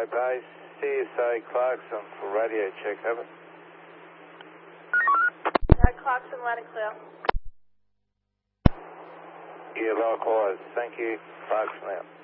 Delray Base, CSA Clarkson for radio check, over. Clarkson, loud and clear. Yeah, likewise. Thank you. Clarkson out.